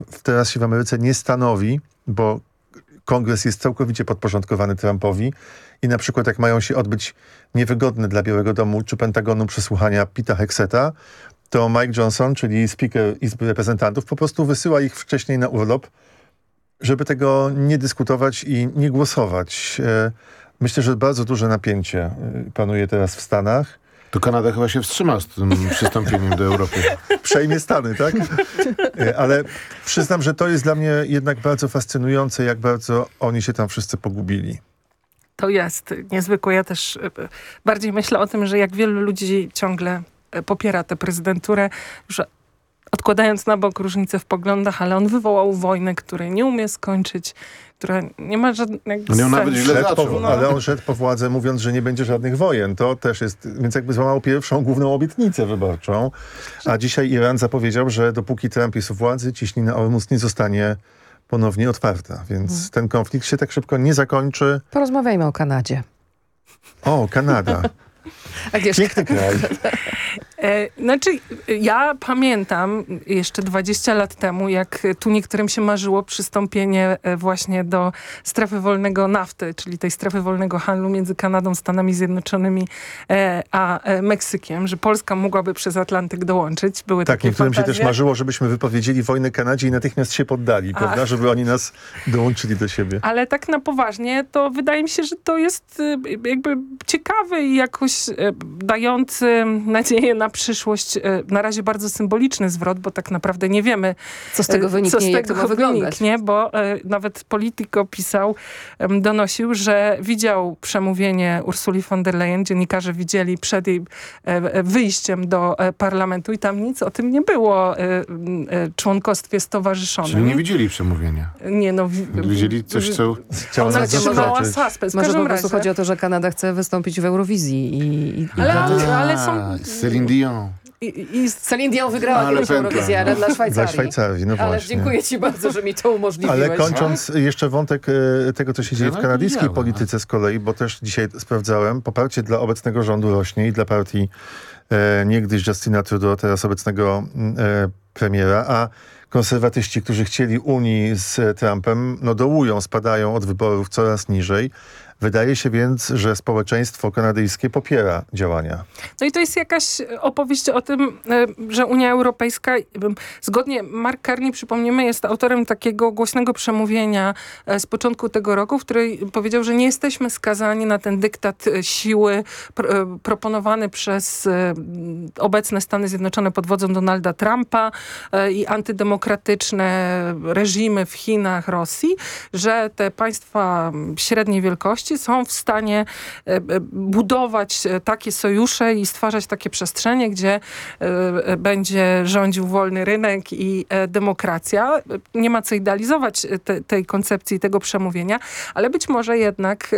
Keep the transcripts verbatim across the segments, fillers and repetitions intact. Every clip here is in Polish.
teraz się w Ameryce nie stanowi, bo kongres jest całkowicie podporządkowany Trumpowi i na przykład jak mają się odbyć niewygodne dla Białego Domu czy Pentagonu przesłuchania Pita Hexeta, to Mike Johnson, czyli speaker Izby Reprezentantów, po prostu wysyła ich wcześniej na urlop, żeby tego nie dyskutować i nie głosować. Myślę, że bardzo duże napięcie panuje teraz w Stanach. To Kanada chyba się wstrzyma z tym przystąpieniem do Europy. Przejmie Stany, tak? Ale przyznam, że to jest dla mnie jednak bardzo fascynujące, jak bardzo oni się tam wszyscy pogubili. To jest niezwykłe. Ja też bardziej myślę o tym, że jak wielu ludzi ciągle popiera tę prezydenturę, już odkładając na bok różnice w poglądach, ale on wywołał wojnę, której nie umie skończyć, która nie ma żadnego sensu. Nawet źle po, no. Ale on szedł po władzę, mówiąc, że nie będzie żadnych wojen. To też jest, więc jakby złamał pierwszą główną obietnicę wyborczą. A dzisiaj Iran zapowiedział, że dopóki Trump jest u władzy, ciśnina Ormus nie zostanie ponownie otwarta. Więc hmm. ten konflikt się tak szybko nie zakończy. Porozmawiajmy o Kanadzie. O, Kanada. Piękny kraj. E, znaczy, ja pamiętam jeszcze dwadzieścia lat temu, jak tu niektórym się marzyło przystąpienie właśnie do strefy wolnego nafty, czyli tej strefy wolnego handlu między Kanadą, Stanami Zjednoczonymi e, a e, Meksykiem, że Polska mogłaby przez Atlantyk dołączyć. Były tak, takie niektórym fantazje. się też marzyło, żebyśmy wypowiedzieli wojnę Kanadzie i natychmiast się poddali, a. prawda? Żeby oni nas dołączyli do siebie. Ale tak na poważnie, to wydaje mi się, że to jest jakby ciekawy i jakoś dający nadzieję na przyszłość, na razie bardzo symboliczny zwrot, bo tak naprawdę nie wiemy, co z tego wyniknie, co z jak tego to ma wyglądać. Wyniknie, bo e, nawet Politico pisał, e, donosił, że widział przemówienie Ursuli von der Leyen, dziennikarze widzieli przed jej e, wyjściem do e, parlamentu i tam nic o tym nie było, e, e, członkostwie stowarzyszonym. Czyli nie widzieli przemówienia? Nie, no. W, widzieli coś, co... Ona trzymała suspens. Może po prostu chodzi o to, że Kanada chce wystąpić w Eurowizji. I, i, ale, ale, ale są... Celine Dion. I, i Celine Dion wygrała kiedyś Eurowizję, dla Szwajcarii. Dla Szwajcarii, no ale właśnie. dziękuję ci bardzo, że mi to umożliwiłeś. Ale kończąc jeszcze wątek e, tego, co się dzieje w kanadyjskiej polityce z kolei, bo też dzisiaj sprawdzałem, poparcie dla obecnego rządu rośnie i dla partii e, niegdyś Justina Trudeau, teraz obecnego e, premiera, a konserwatyści, którzy chcieli Unii z Trumpem, no dołują, spadają od wyborów coraz niżej. Wydaje się więc, że społeczeństwo kanadyjskie popiera działania. No i to jest jakaś opowieść o tym, że Unia Europejska, zgodnie, Mark Carney, przypomnijmy, jest autorem takiego głośnego przemówienia z początku tego roku, w którym powiedział, że nie jesteśmy skazani na ten dyktat siły pr- proponowany przez obecne Stany Zjednoczone pod wodzą Donalda Trumpa i antydemokratyczne reżimy w Chinach, Rosji, że te państwa średniej wielkości są w stanie budować takie sojusze i stwarzać takie przestrzenie, gdzie będzie rządził wolny rynek i demokracja. Nie ma co idealizować te, tej koncepcji, tego przemówienia, ale być może jednak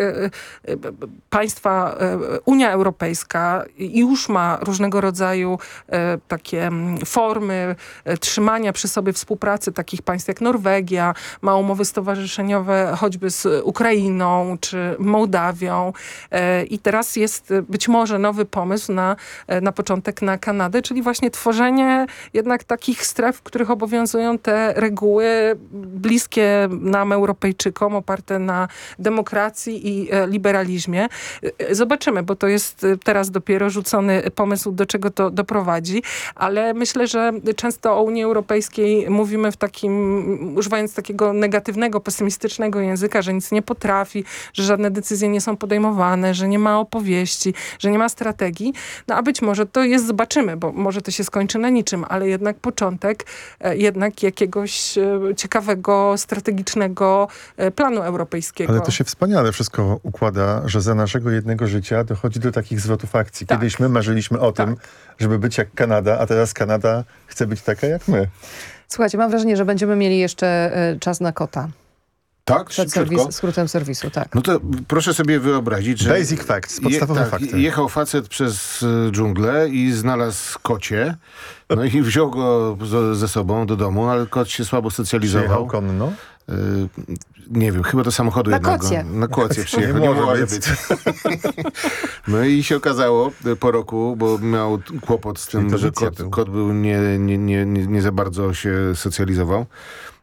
państwa, Unia Europejska już ma różnego rodzaju takie formy trzymania przy sobie współpracy takich państw jak Norwegia, ma umowy stowarzyszeniowe choćby z Ukrainą czy Mołdawią i teraz jest być może nowy pomysł na, na początek na Kanadę, czyli właśnie tworzenie jednak takich stref, w których obowiązują te reguły bliskie nam Europejczykom, oparte na demokracji i liberalizmie. Zobaczymy, bo to jest teraz dopiero rzucony pomysł, do czego to doprowadzi, ale myślę, że często o Unii Europejskiej mówimy w takim, używając takiego negatywnego, pesymistycznego języka, że nic nie potrafi, że żadne decyzje nie są podejmowane, że nie ma opowieści, że nie ma strategii. No a być może to jest, zobaczymy, bo może to się skończy na niczym, ale jednak początek e, jednak jakiegoś e, ciekawego, strategicznego e, planu europejskiego. Ale to się wspaniale wszystko układa, że za naszego jednego życia dochodzi do takich zwrotów akcji. Tak. Kiedyś my marzyliśmy o tak. tym, żeby być jak Kanada, a teraz Kanada chce być taka jak my. Słuchajcie, mam wrażenie, że będziemy mieli jeszcze y, czas na kota. Tak? Przed serwis, skrótem serwisu, tak. No to proszę sobie wyobrazić, że... Basic facts, podstawowe je, tak, fakty. Jechał facet przez dżunglę i znalazł kocie, no i wziął go z, ze sobą do domu, ale kot się słabo socjalizował. konno? y, nie wiem, chyba do samochodu Na jednego. kocie. Na kocie przyjechał. Nie Nie może może być. być. No i się okazało y, po roku, bo miał kłopot z Czyli tym, to że Wicja kot, był. kot był nie, nie, nie, nie, nie za bardzo się socjalizował.